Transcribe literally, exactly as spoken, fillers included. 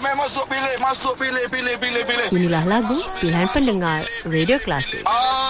Main masuk pilih, masuk pilih, pilih, pilih, pilih. Inilah lagu pilihan pendengar Radio Klasik. Ah.